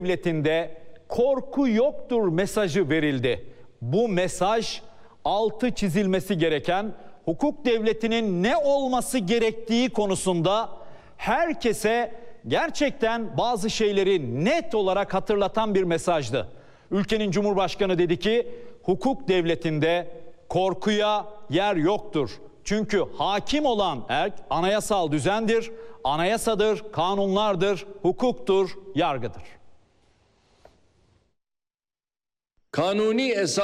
Devletinde korku yoktur mesajı verildi. Bu mesaj altı çizilmesi gereken, hukuk devletinin ne olması gerektiği konusunda herkese gerçekten bazı şeyleri net olarak hatırlatan bir mesajdı. Ülkenin Cumhurbaşkanı dedi ki hukuk devletinde korkuya yer yoktur. Çünkü hakim olan anayasal düzendir, anayasadır, kanunlardır, hukuktur, yargıdır. Kanuni esas